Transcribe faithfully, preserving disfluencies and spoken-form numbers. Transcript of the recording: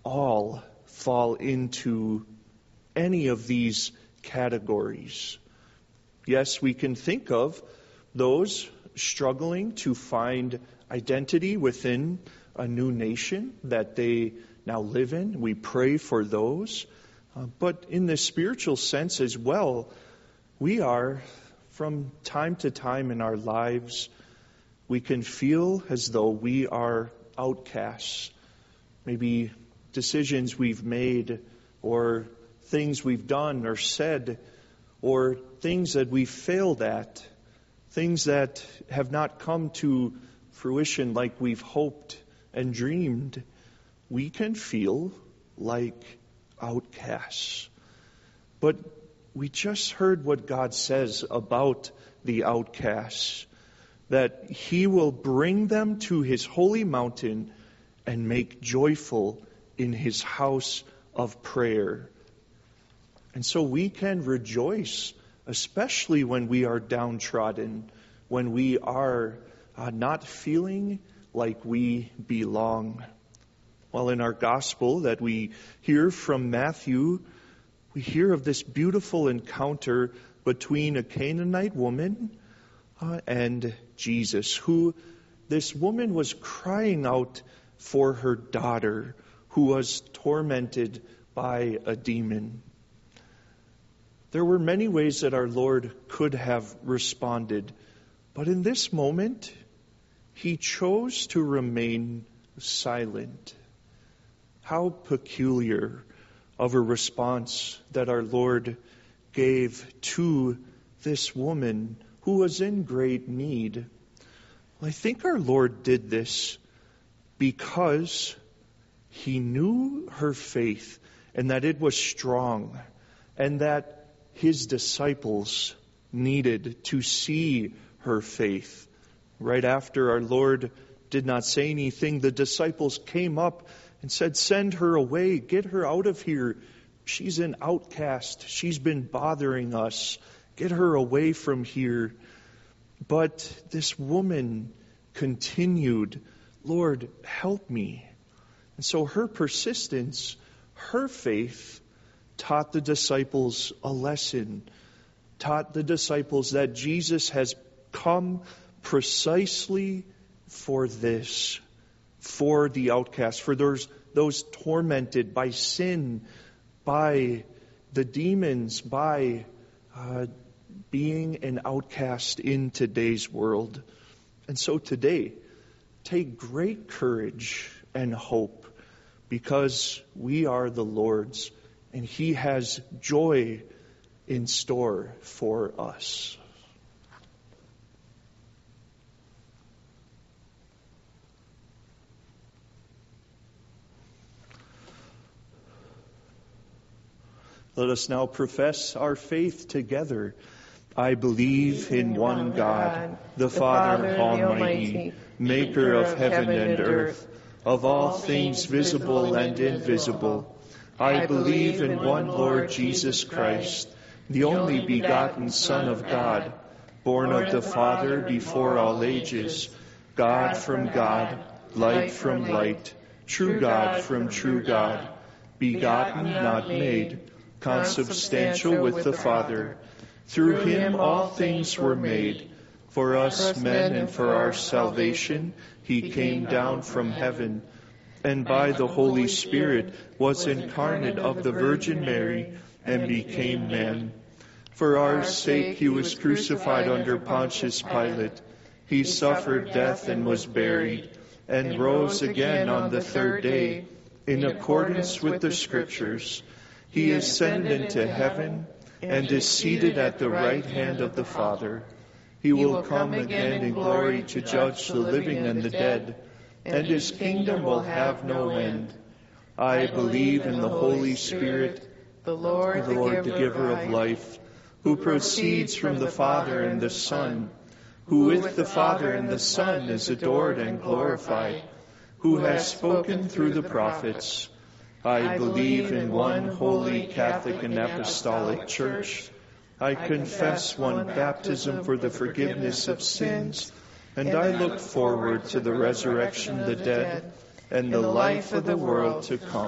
all fall into any of these categories. Yes, we can think of those struggling to find identity within a new nation that they now live in. We pray for those. Uh, but in the spiritual sense as well, we are, from time to time in our lives, we can feel as though we are outcasts. Maybe decisions we've made, or things we've done or said, or things that we've failed at, things that have not come to fruition like we've hoped and dreamed. We can feel like outcasts. But we just heard what God says about the outcasts, that He will bring them to His holy mountain and make joyful in His house of prayer. And so we can rejoice, especially when we are downtrodden, when we are uh, not feeling like we belong. Well, in our gospel that we hear from Matthew, we hear of this beautiful encounter between a Canaanite woman uh, and Jesus, who this woman was crying out for her daughter, who was tormented by a demon. There were many ways that our Lord could have responded, but in this moment, He chose to remain silent. How peculiar of a response that our Lord gave to this woman who was in great need. I think our Lord did this because He knew her faith and that it was strong, and that His disciples needed to see her faith. Right after our Lord did not say anything, the disciples came up and said, "Send her away, get her out of here. She's an outcast. She's been bothering us. Get her away from here." But this woman continued, "Lord, help me." And so her persistence, her faith, taught the disciples a lesson, taught the disciples that Jesus has come precisely for this, for the outcast, for those, those tormented by sin, by the demons, by uh, being an outcast in today's world. And so today, take great courage and hope, because we are the Lord's, and He has joy in store for us. Let us now profess our faith together. I believe in one God, the Father Almighty, maker of heaven and earth, of all things visible and invisible. I believe in one Lord Jesus Christ, the only begotten Son of God, born of the Father before all ages, God from God, light from light, true God from true God, begotten, not made, consubstantial with the Father. Through Him all things were made. For us men and for our salvation, He came down from heaven, and by the Holy Spirit was incarnate of the Virgin Mary, and became man. For our sake He was crucified under Pontius Pilate. He suffered death and was buried, and rose again on the third day, in accordance with the Scriptures. He ascended into heaven, and is seated at the right hand of the Father. He will come again in glory to judge the living and the dead, and His kingdom will have no end. I believe in the Holy Spirit, the Lord, the, Lord, the giver of life, who proceeds from the Father and the Son, who with the Father and the Son is adored and glorified, who has spoken through the prophets. I believe in one holy Catholic and Apostolic Church. I confess one baptism for the forgiveness of sins, and I look forward to the resurrection of the dead and the life of the world to come.